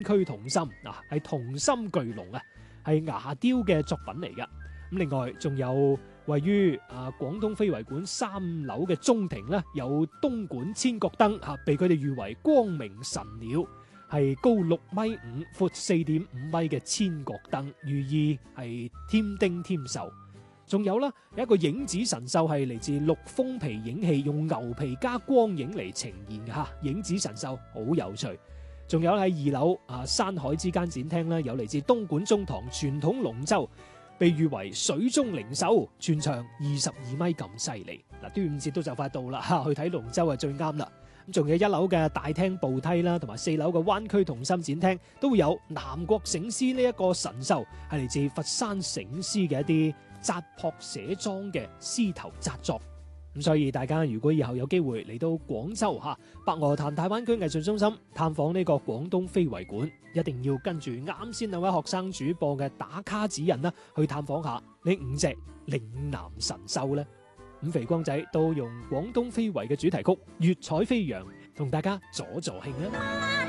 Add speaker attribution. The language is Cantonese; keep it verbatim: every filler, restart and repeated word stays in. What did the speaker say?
Speaker 1: 區同心嗱，係同心巨龍啊，係牙雕嘅作品嚟噶。咁另外仲有位於啊廣東非遺館三樓嘅中庭咧，有東莞千角燈嚇，被佢哋譽為光明神鳥，係高六米五、闊四點五米嘅千角燈，寓意係添丁添壽。仲有啦，有一個影子神獸係嚟自陸豐皮影戲，用牛皮加光影嚟呈現嘅嚇，影子神獸好有趣。仲有喺二樓啊山海之間展廳咧，有嚟自東莞中堂傳統龍舟，被譽為水中靈獸，全長二十二米咁犀利。嗱，端午節都就快到啦，去睇龍舟啊最啱啦。咁仲有一樓嘅大廳步梯啦，同埋四樓嘅灣區同心展廳都會有南國醒獅呢一個神獸，係嚟自佛山醒獅嘅一啲紮樸寫裝嘅獅頭紮作。咁所以大家如果以後有機會嚟到廣州嚇白鵝潭大灣區藝術中心探訪呢個廣東非遺館，一定要跟住啱先兩位學生主播嘅打卡指引啦，去探訪下呢五隻嶺南神獸咧。咁肥光仔都用廣東非遺嘅主題曲《粵彩飛揚》同大家助助興啦。